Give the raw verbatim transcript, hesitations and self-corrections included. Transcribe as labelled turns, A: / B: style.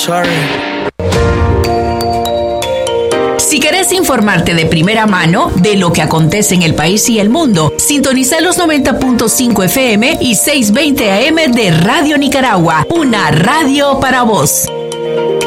A: sorry.
B: Si querés informarte de primera mano de lo que acontece en el país y el mundo, sintoniza los noventa punto cinco F M y seiscientos veinte A M de Radio Nicaragua, una radio para vos.